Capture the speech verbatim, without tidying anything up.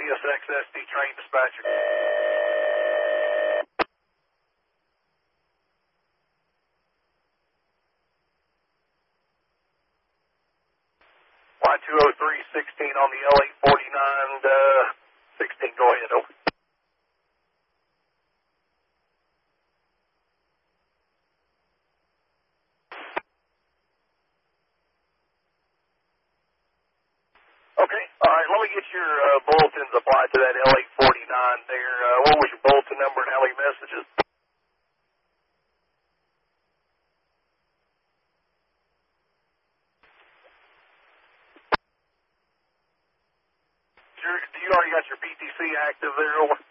C S X S D train dispatcher. Y two oh three sixteen on the L eight forty-nine, uh, sixteen, go ahead, over. Okay, alright, let me get your uh, bulletins applied to that L eight forty-nine there. Uh, what was your bulletin number and how many messages? Sure, you already got your P T C active there, over?